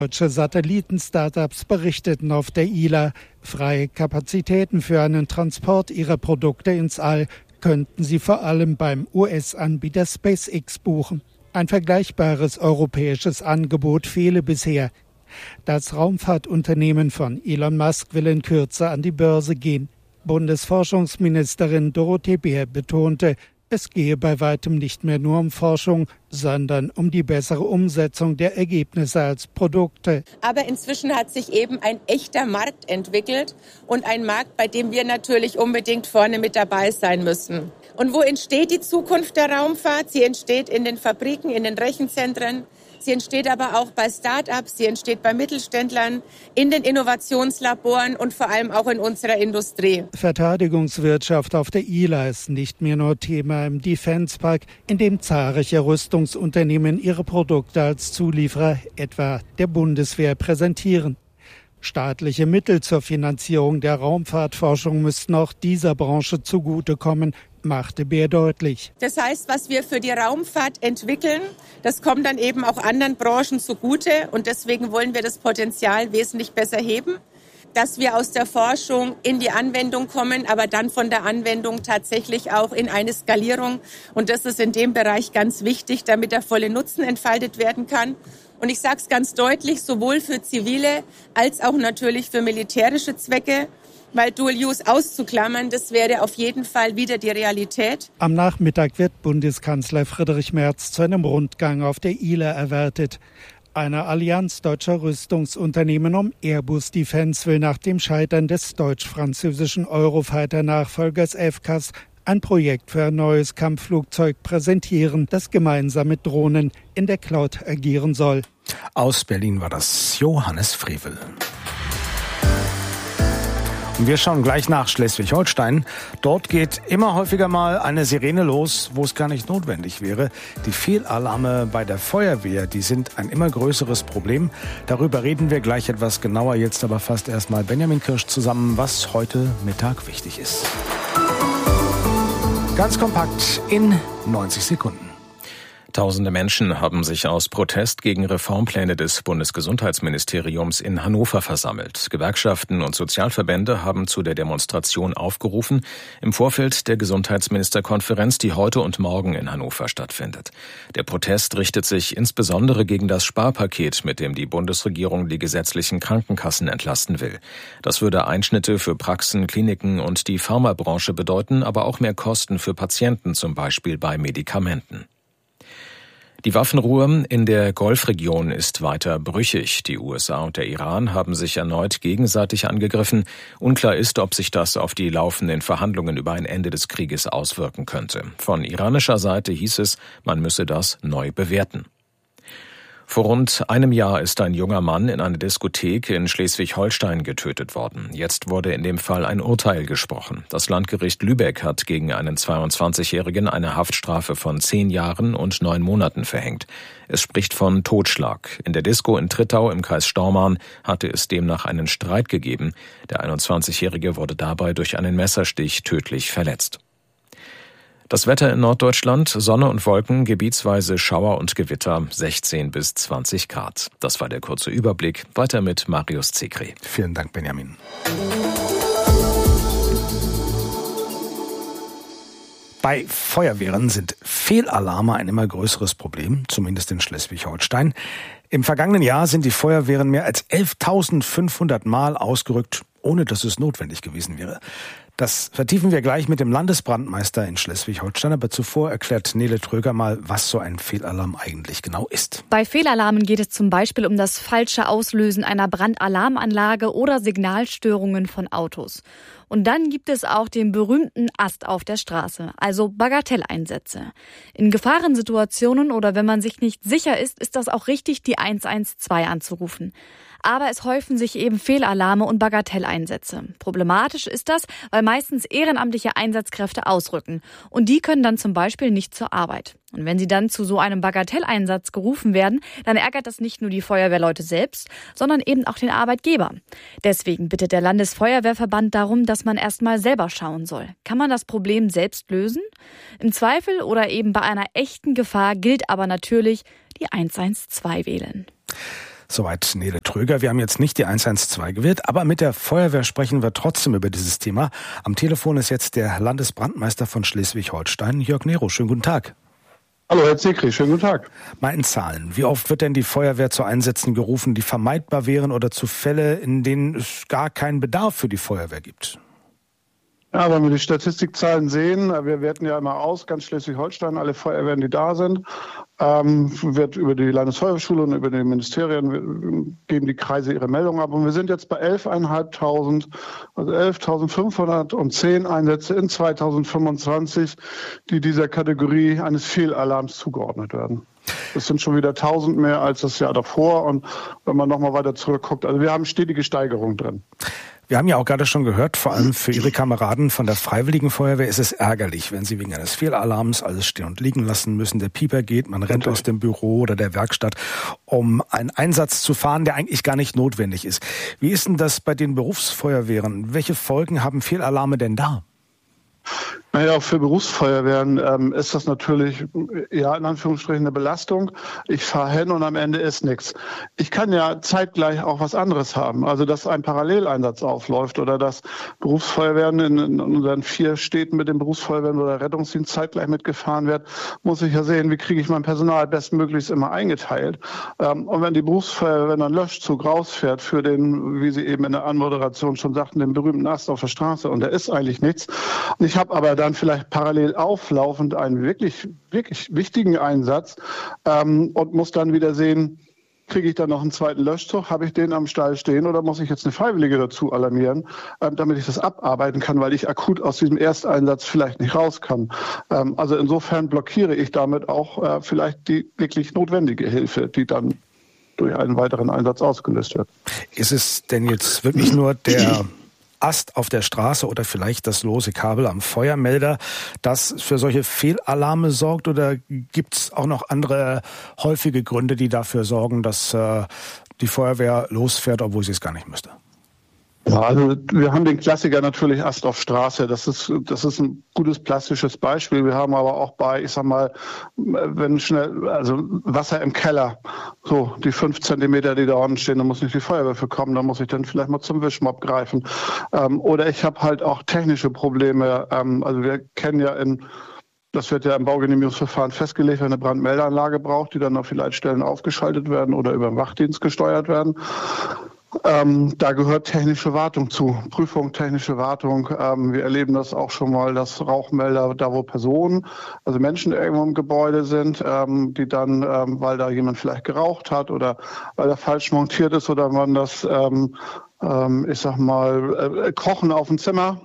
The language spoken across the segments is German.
Deutsche Satelliten-Startups berichteten auf der ILA, freie Kapazitäten für einen Transport ihrer Produkte ins All könnten sie vor allem beim US-Anbieter SpaceX buchen. Ein vergleichbares europäisches Angebot fehle bisher. Das Raumfahrtunternehmen von Elon Musk will in Kürze an die Börse gehen. Bundesforschungsministerin Dorothee Bär betonte, es gehe bei weitem nicht mehr nur um Forschung, sondern um die bessere Umsetzung der Ergebnisse als Produkte. Aber inzwischen hat sich eben ein echter Markt entwickelt und ein Markt, bei dem wir natürlich unbedingt vorne mit dabei sein müssen. Und wo entsteht die Zukunft der Raumfahrt? Sie entsteht in den Fabriken, in den Rechenzentren. Sie entsteht aber auch bei Start-ups, sie entsteht bei Mittelständlern, in den Innovationslaboren und vor allem auch in unserer Industrie. Verteidigungswirtschaft auf der ILA ist nicht mehr nur Thema im Defence Park, in dem zahlreiche Rüstungsunternehmen ihre Produkte als Zulieferer, etwa der Bundeswehr, präsentieren. Staatliche Mittel zur Finanzierung der Raumfahrtforschung müssten auch dieser Branche zugutekommen, machte Bär deutlich. Das heißt, was wir für die Raumfahrt entwickeln, das kommt dann eben auch anderen Branchen zugute. Und deswegen wollen wir das Potenzial wesentlich besser heben, dass wir aus der Forschung in die Anwendung kommen, aber dann von der Anwendung tatsächlich auch in eine Skalierung. Und das ist in dem Bereich ganz wichtig, damit der volle Nutzen entfaltet werden kann. Und ich sage es ganz deutlich, sowohl für zivile als auch natürlich für militärische Zwecke, weil Dual Use auszuklammern, das wäre auf jeden Fall wieder die Realität. Am Nachmittag wird Bundeskanzler Friedrich Merz zu einem Rundgang auf der ILA erwartet. Eine Allianz deutscher Rüstungsunternehmen um Airbus Defence will nach dem Scheitern des deutsch-französischen Eurofighter-Nachfolgers FCAS ein Projekt für ein neues Kampfflugzeug präsentieren, das gemeinsam mit Drohnen in der Cloud agieren soll. Aus Berlin war das Johannes Frevel. Und wir schauen gleich nach Schleswig-Holstein. Dort geht immer häufiger mal eine Sirene los, wo es gar nicht notwendig wäre. Die Fehlalarme bei der Feuerwehr, die sind ein immer größeres Problem. Darüber reden wir gleich etwas genauer. Jetzt aber fast erstmal Benjamin Kirsch zusammen, was heute Mittag wichtig ist. Ganz kompakt in 90 Sekunden. Tausende Menschen haben sich aus Protest gegen Reformpläne des Bundesgesundheitsministeriums in Hannover versammelt. Gewerkschaften und Sozialverbände haben zu der Demonstration aufgerufen, im Vorfeld der Gesundheitsministerkonferenz, die heute und morgen in Hannover stattfindet. Der Protest richtet sich insbesondere gegen das Sparpaket, mit dem die Bundesregierung die gesetzlichen Krankenkassen entlasten will. Das würde Einschnitte für Praxen, Kliniken und die Pharmabranche bedeuten, aber auch mehr Kosten für Patienten, zum Beispiel bei Medikamenten. Die Waffenruhe in der Golfregion ist weiter brüchig. Die USA und der Iran haben sich erneut gegenseitig angegriffen. Unklar ist, ob sich das auf die laufenden Verhandlungen über ein Ende des Krieges auswirken könnte. Von iranischer Seite hieß es, man müsse das neu bewerten. Vor rund einem Jahr ist ein junger Mann in einer Diskothek in Schleswig-Holstein getötet worden. Jetzt wurde in dem Fall ein Urteil gesprochen. Das Landgericht Lübeck hat gegen einen 22-Jährigen eine Haftstrafe von 10 Jahren und 9 Monaten verhängt. Es spricht von Totschlag. In der Disco in Trittau im Kreis Stormarn hatte es demnach einen Streit gegeben. Der 21-Jährige wurde dabei durch einen Messerstich tödlich verletzt. Das Wetter in Norddeutschland, Sonne und Wolken, gebietsweise Schauer und Gewitter, 16 bis 20 Grad. Das war der kurze Überblick. Weiter mit Marius Zekri. Vielen Dank, Benjamin. Bei Feuerwehren sind Fehlalarme ein immer größeres Problem, zumindest in Schleswig-Holstein. Im vergangenen Jahr sind die Feuerwehren mehr als 11.500 Mal ausgerückt, ohne dass es notwendig gewesen wäre. Das vertiefen wir gleich mit dem Landesbrandmeister in Schleswig-Holstein. Aber zuvor erklärt Nele Tröger mal, was so ein Fehlalarm eigentlich genau ist. Bei Fehlalarmen geht es zum Beispiel um das falsche Auslösen einer Brandalarmanlage oder Signalstörungen von Autos. Und dann gibt es auch den berühmten Ast auf der Straße, also Bagatelleinsätze. In Gefahrensituationen oder wenn man sich nicht sicher ist, ist das auch richtig, die 112 anzurufen. Aber es häufen sich eben Fehlalarme und Bagatelleinsätze. Problematisch ist das, weil meistens ehrenamtliche Einsatzkräfte ausrücken. Und die können dann zum Beispiel nicht zur Arbeit. Und wenn sie dann zu so einem Bagatelleinsatz gerufen werden, dann ärgert das nicht nur die Feuerwehrleute selbst, sondern eben auch den Arbeitgeber. Deswegen bittet der Landesfeuerwehrverband darum, dass man erstmal selber schauen soll. Kann man das Problem selbst lösen? Im Zweifel oder eben bei einer echten Gefahr gilt aber natürlich die 112 wählen. Soweit Nele Tröger. Wir haben jetzt nicht die 112 gewählt, aber mit der Feuerwehr sprechen wir trotzdem über dieses Thema. Am Telefon ist jetzt der Landesbrandmeister von Schleswig-Holstein, Jörg Nero. Schönen guten Tag. Hallo, Herr Zekri, schönen guten Tag. Mal in Zahlen. Wie oft wird denn die Feuerwehr zu Einsätzen gerufen, die vermeidbar wären oder zu Fällen, in denen es gar keinen Bedarf für die Feuerwehr gibt? Ja, wenn wir die Statistikzahlen sehen, wir werten ja immer aus, ganz Schleswig-Holstein, alle Feuerwehren, die da sind, wird über die Landesfeuerwehrschule und über die Ministerien geben die Kreise ihre Meldungen ab. Und wir sind jetzt bei 11.500, also 11.510 Einsätze in 2025, die dieser Kategorie eines Fehlalarms zugeordnet werden. Das sind schon wieder 1000 mehr als das Jahr davor. Und wenn man nochmal weiter zurückguckt, also wir haben stetige Steigerung drin. Wir haben ja auch gerade schon gehört, vor allem für Ihre Kameraden von der Freiwilligen Feuerwehr ist es ärgerlich, wenn sie wegen eines Fehlalarms alles stehen und liegen lassen müssen. Der Pieper geht, man rennt aus dem Büro oder der Werkstatt, um einen Einsatz zu fahren, der eigentlich gar nicht notwendig ist. Wie ist denn das bei den Berufsfeuerwehren? Welche Folgen haben Fehlalarme denn da? Naja, für Berufsfeuerwehren ist das natürlich, ja, in Anführungsstrichen eine Belastung. Ich fahre hin und am Ende ist nichts. Ich kann ja zeitgleich auch was anderes haben. Also, dass ein Paralleleinsatz aufläuft oder dass Berufsfeuerwehren in unseren 4 Städten mit den Berufsfeuerwehren oder Rettungsdienst zeitgleich mitgefahren wird, muss ich ja sehen, wie kriege ich mein Personal bestmöglichst immer eingeteilt. Und wenn die Berufsfeuerwehr, wenn ein Löschzug rausfährt für den, wie Sie eben in der Anmoderation schon sagten, den berühmten Ast auf der Straße und da ist eigentlich nichts. Und ich habe aber dann vielleicht parallel auflaufend einen wirklich, wirklich wichtigen Einsatz und muss dann wieder sehen, kriege ich dann noch einen zweiten Löschzug, habe ich den am Stall stehen oder muss ich jetzt eine Freiwillige dazu alarmieren, damit ich das abarbeiten kann, weil ich akut aus diesem Ersteinsatz vielleicht nicht raus kann. Also insofern blockiere ich damit auch vielleicht die wirklich notwendige Hilfe, die dann durch einen weiteren Einsatz ausgelöst wird. Ist es denn jetzt wirklich nur der Ast auf der Straße oder vielleicht das lose Kabel am Feuermelder, das für solche Fehlalarme sorgt? Oder gibt es auch noch andere häufige Gründe, die dafür sorgen, dass die Feuerwehr losfährt, obwohl sie es gar nicht müsste? Ja, also wir haben den Klassiker natürlich Ast auf Straße. Das ist ein gutes plastisches Beispiel. Wir haben aber auch bei, ich sag mal, wenn schnell, also Wasser im Keller, so die 5 Zentimeter, die da unten stehen, da muss nicht die Feuerwehr für kommen, da muss ich dann vielleicht mal zum Wischmopp greifen. Oder ich habe halt auch technische Probleme. Also wir kennen ja das wird ja im Baugenehmigungsverfahren festgelegt, wenn eine Brandmeldeanlage braucht, die dann auf die Leitstellen aufgeschaltet werden oder über den Wachdienst gesteuert werden. Da gehört technische Wartung zu, Prüfung, technische Wartung. Wir erleben das auch schon mal, dass Rauchmelder, da wo Personen, also Menschen irgendwo im Gebäude sind, die dann, weil da jemand vielleicht geraucht hat oder weil er falsch montiert ist oder man das, ich sag mal, Kochen auf dem Zimmer,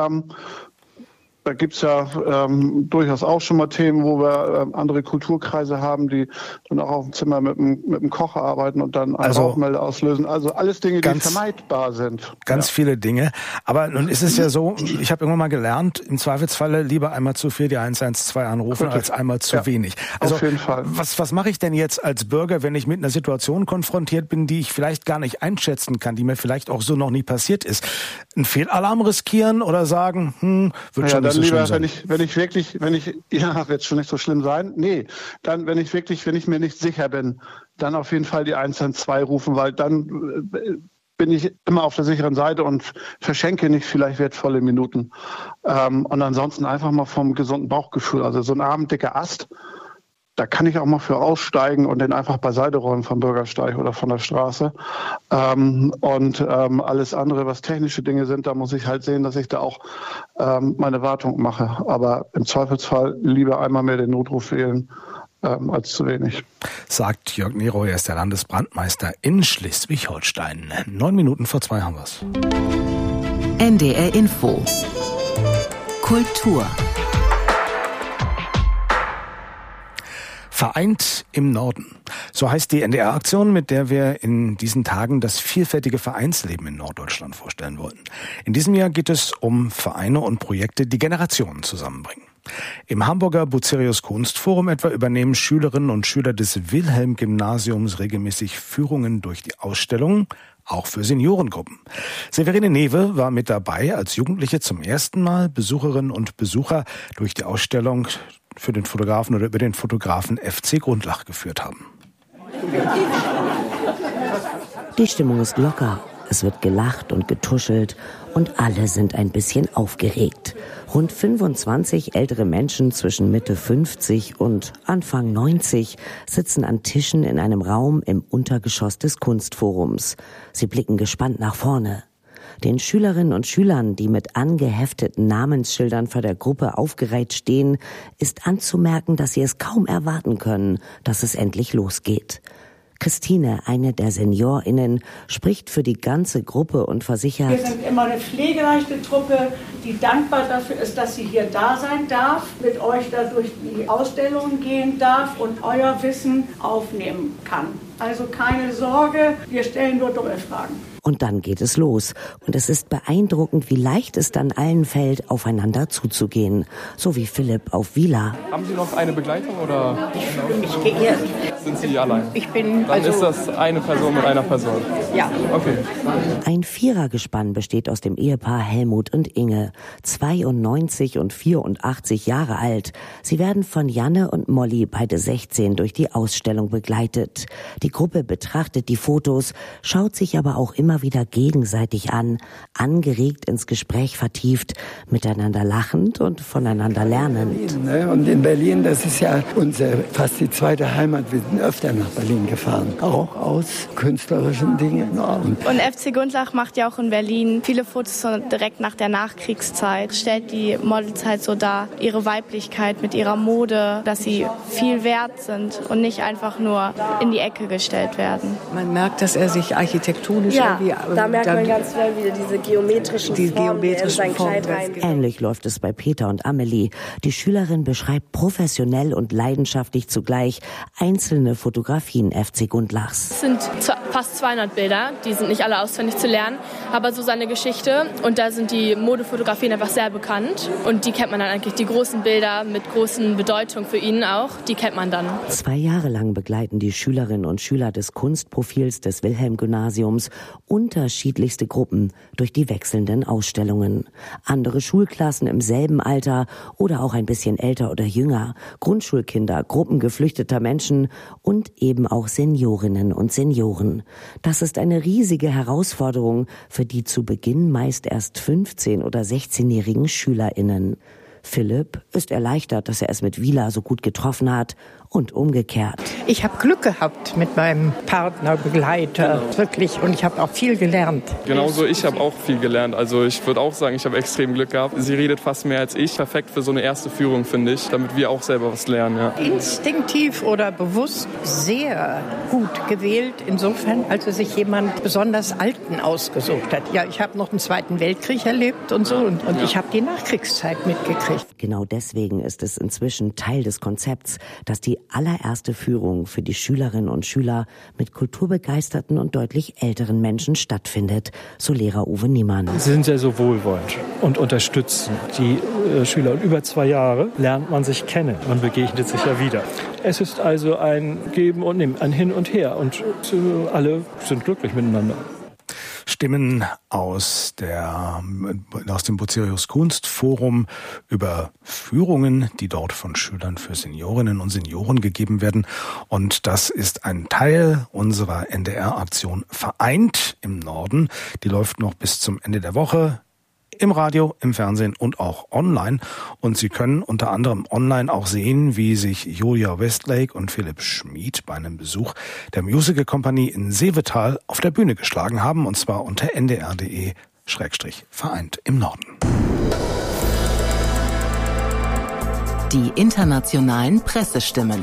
da gibt's ja durchaus auch schon mal Themen, wo wir andere Kulturkreise haben, die dann auch auf dem Zimmer mit dem Kocher arbeiten und dann einen Rauchmelder auslösen. Also alles Dinge, die vermeidbar sind. Ganz viele Dinge. Aber nun ist es ja so, ich habe irgendwann mal gelernt, im Zweifelsfalle lieber einmal zu viel die 112 anrufen, als einmal zu wenig. Also auf jeden Fall. Was mache ich denn jetzt als Bürger, wenn ich mit einer Situation konfrontiert bin, die ich vielleicht gar nicht einschätzen kann, die mir vielleicht auch so noch nie passiert ist? Einen Fehlalarm riskieren oder sagen, wird schon dann lieber, wenn ich wird schon nicht so schlimm sein. Nee, dann, wenn ich mir nicht sicher bin, dann auf jeden Fall die 112 rufen, weil dann bin ich immer auf der sicheren Seite und verschenke nicht vielleicht wertvolle Minuten. Und ansonsten einfach mal vom gesunden Bauchgefühl. Also so ein abenddicker Ast, da kann ich auch mal für aussteigen und den einfach beiseite räumen vom Bürgersteig oder von der Straße. Alles andere, was technische Dinge sind, da muss ich halt sehen, dass ich da auch meine Wartung mache. Aber im Zweifelsfall lieber einmal mehr den Notruf wählen als zu wenig. Sagt Jörg Nero, er ist der Landesbrandmeister in Schleswig-Holstein. 9:09 haben wir's. NDR Info. Kultur. Vereint im Norden. So heißt die NDR-Aktion, mit der wir in diesen Tagen das vielfältige Vereinsleben in Norddeutschland vorstellen wollten. In diesem Jahr geht es um Vereine und Projekte, die Generationen zusammenbringen. Im Hamburger Bucerius Kunstforum etwa übernehmen Schülerinnen und Schüler des Wilhelm-Gymnasiums regelmäßig Führungen durch die Ausstellungen, auch für Seniorengruppen. Severine Newe war mit dabei, als Jugendliche zum ersten Mal Besucherinnen und Besucher durch die Ausstellung für den Fotografen oder über den Fotografen FC Grundlach geführt haben. Die Stimmung ist locker. Es wird gelacht und getuschelt und alle sind ein bisschen aufgeregt. Rund 25 ältere Menschen zwischen Mitte 50 und Anfang 90 sitzen an Tischen in einem Raum im Untergeschoss des Kunstforums. Sie blicken gespannt nach vorne. Den Schülerinnen und Schülern, die mit angehefteten Namensschildern vor der Gruppe aufgereiht stehen, ist anzumerken, dass sie es kaum erwarten können, dass es endlich losgeht. Christine, eine der SeniorInnen, spricht für die ganze Gruppe und versichert: Wir sind immer eine pflegeleichte Truppe, die dankbar dafür ist, dass sie hier da sein darf, mit euch da durch die Ausstellungen gehen darf und euer Wissen aufnehmen kann. Also keine Sorge, wir stellen nur dumme Fragen. Und dann geht es los. Und es ist beeindruckend, wie leicht es dann allen fällt, aufeinander zuzugehen. So wie Philipp auf Vila. Haben Sie noch eine Begleitung oder? Ich fühle mich geehrt. Sind Sie allein? Ich bin Dann ist das eine Person mit einer Person? Ja. Okay. Ein Vierergespann besteht aus dem Ehepaar Helmut und Inge, 92 und 84 Jahre alt. Sie werden von Janne und Molly, beide 16, durch die Ausstellung begleitet. Die Gruppe betrachtet die Fotos, schaut sich aber auch immer wieder gegenseitig an, angeregt ins Gespräch vertieft, miteinander lachend und voneinander lernend. Und in Berlin, das ist ja fast die zweite Heimat. Wir sind öfter nach Berlin gefahren, auch aus künstlerischen Dingen. Und FC Gundlach macht ja auch in Berlin viele Fotos so direkt nach der Nachkriegszeit. Stellt die Models halt so dar, ihre Weiblichkeit mit ihrer Mode, dass sie viel wert sind und nicht einfach nur in die Ecke gestellt werden. Man merkt, dass er sich architektonisch da merkt man ganz schnell wieder diese geometrischen Formen, die in sein Kleid reingehen. Ähnlich läuft es bei Peter und Amelie. Die Schülerin beschreibt professionell und leidenschaftlich zugleich einzelne Fotografien FC Gundlachs. Es sind fast 200 Bilder, die sind nicht alle auswendig zu lernen, aber so seine Geschichte. Und da sind die Modefotografien einfach sehr bekannt. Und die kennt man dann eigentlich, die großen Bilder mit großen Bedeutung für ihn auch, die kennt man dann. 2 Jahre lang begleiten die Schülerinnen und Schüler des Kunstprofils des Wilhelm-Gymnasiums unterschiedlichste Gruppen durch die wechselnden Ausstellungen. Andere Schulklassen im selben Alter oder auch ein bisschen älter oder jünger, Grundschulkinder, Gruppen geflüchteter Menschen und eben auch Seniorinnen und Senioren. Das ist eine riesige Herausforderung für die zu Beginn meist erst 15- oder 16-jährigen SchülerInnen. Philipp ist erleichtert, dass er es mit Vila so gut getroffen hat und umgekehrt. Ich habe Glück gehabt mit meinem Partner, Begleiter, wirklich, und ich habe auch viel gelernt. Genauso, ich habe auch viel gelernt. Also ich würde auch sagen, ich habe extrem Glück gehabt. Sie redet fast mehr als ich. Perfekt für so eine erste Führung, finde ich, damit wir auch selber was lernen. Ja. Instinktiv oder bewusst sehr gut gewählt, insofern, als sich jemand besonders Alten ausgesucht hat. Ja, ich habe noch den Zweiten Weltkrieg erlebt und so und ich habe die Nachkriegszeit mitgekriegt. Genau deswegen ist es inzwischen Teil des Konzepts, dass die allererste Führung für die Schülerinnen und Schüler mit kulturbegeisterten und deutlich älteren Menschen stattfindet, so Lehrer Uwe Niemann. Sie sind ja so wohlwollend und unterstützen die Schüler. Und über 2 Jahre lernt man sich kennen. Man begegnet sich ja wieder. Es ist also ein Geben und Nehmen, ein Hin und Her. Und alle sind glücklich miteinander. Stimmen aus dem Bucerius Kunstforum über Führungen, die dort von Schülern für Seniorinnen und Senioren gegeben werden. Und das ist ein Teil unserer NDR-Aktion Vereint im Norden. Die läuft noch bis zum Ende der Woche. Im Radio, im Fernsehen und auch online. Und Sie können unter anderem online auch sehen, wie sich Julia Westlake und Philipp Schmid bei einem Besuch der Musical Company in Seevetal auf der Bühne geschlagen haben. Und zwar unter ndr.de/vereint im Norden. Die internationalen Pressestimmen.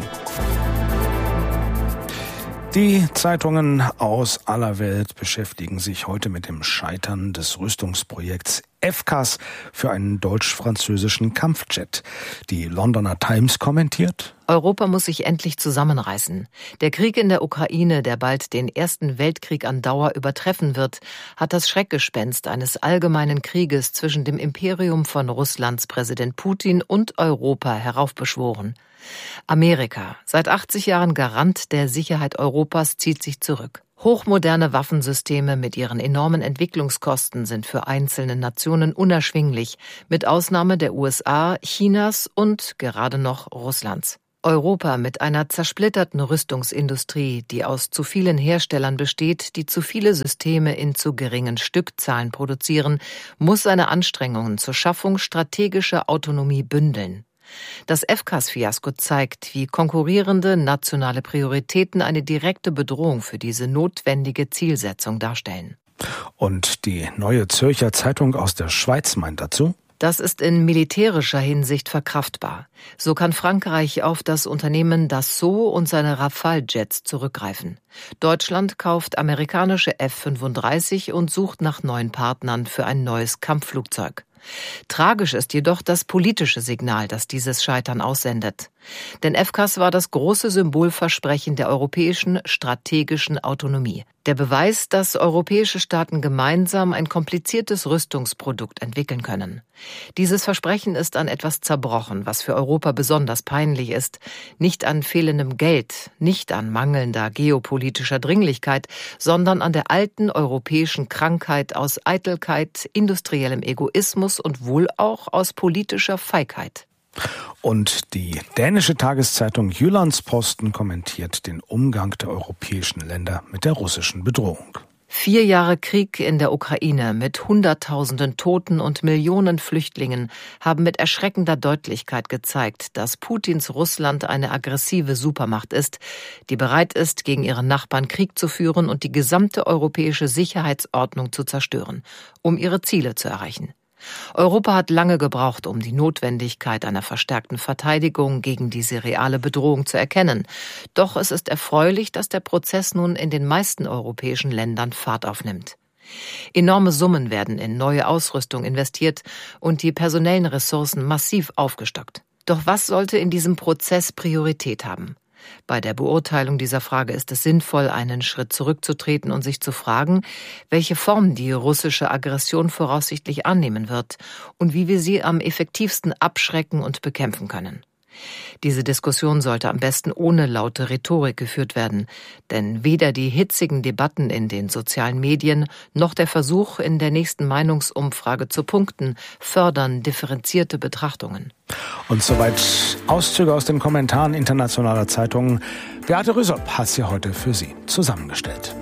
Die Zeitungen aus aller Welt beschäftigen sich heute mit dem Scheitern des Rüstungsprojekts FCAS für einen deutsch-französischen Kampfjet. Die Londoner Times kommentiert: Europa muss sich endlich zusammenreißen. Der Krieg in der Ukraine, der bald den Ersten Weltkrieg an Dauer übertreffen wird, hat das Schreckgespenst eines allgemeinen Krieges zwischen dem Imperium von Russlands Präsident Putin und Europa heraufbeschworen. Amerika, seit 80 Jahren Garant der Sicherheit Europas, zieht sich zurück. Hochmoderne Waffensysteme mit ihren enormen Entwicklungskosten sind für einzelne Nationen unerschwinglich, mit Ausnahme der USA, Chinas und gerade noch Russlands. Europa mit einer zersplitterten Rüstungsindustrie, die aus zu vielen Herstellern besteht, die zu viele Systeme in zu geringen Stückzahlen produzieren, muss seine Anstrengungen zur Schaffung strategischer Autonomie bündeln. Das FCAS-Fiasko zeigt, wie konkurrierende nationale Prioritäten eine direkte Bedrohung für diese notwendige Zielsetzung darstellen. Und die Neue Zürcher Zeitung aus der Schweiz meint dazu: Das ist in militärischer Hinsicht verkraftbar. So kann Frankreich auf das Unternehmen Dassault und seine Rafale-Jets zurückgreifen. Deutschland kauft amerikanische F-35 und sucht nach neuen Partnern für ein neues Kampfflugzeug. Tragisch ist jedoch das politische Signal, das dieses Scheitern aussendet. Denn FCAS war das große Symbolversprechen der europäischen strategischen Autonomie. Der Beweis, dass europäische Staaten gemeinsam ein kompliziertes Rüstungsprodukt entwickeln können. Dieses Versprechen ist an etwas zerbrochen, was für Europa besonders peinlich ist. Nicht an fehlendem Geld, nicht an mangelnder geopolitischer Dringlichkeit, sondern an der alten europäischen Krankheit aus Eitelkeit, industriellem Egoismus und wohl auch aus politischer Feigheit. Und die dänische Tageszeitung Jyllands-Posten kommentiert den Umgang der europäischen Länder mit der russischen Bedrohung. 4 Jahre Krieg in der Ukraine mit Hunderttausenden Toten und Millionen Flüchtlingen haben mit erschreckender Deutlichkeit gezeigt, dass Putins Russland eine aggressive Supermacht ist, die bereit ist, gegen ihre Nachbarn Krieg zu führen und die gesamte europäische Sicherheitsordnung zu zerstören, um ihre Ziele zu erreichen. Europa hat lange gebraucht, um die Notwendigkeit einer verstärkten Verteidigung gegen diese reale Bedrohung zu erkennen. Doch es ist erfreulich, dass der Prozess nun in den meisten europäischen Ländern Fahrt aufnimmt. Enorme Summen werden in neue Ausrüstung investiert und die personellen Ressourcen massiv aufgestockt. Doch was sollte in diesem Prozess Priorität haben? Bei der Beurteilung dieser Frage ist es sinnvoll, einen Schritt zurückzutreten und sich zu fragen, welche Form die russische Aggression voraussichtlich annehmen wird und wie wir sie am effektivsten abschrecken und bekämpfen können. Diese Diskussion sollte am besten ohne laute Rhetorik geführt werden, denn weder die hitzigen Debatten in den sozialen Medien noch der Versuch, in der nächsten Meinungsumfrage zu punkten, fördern differenzierte Betrachtungen. Und soweit Auszüge aus den Kommentaren internationaler Zeitungen. Beate Rüsop hat sie heute für Sie zusammengestellt.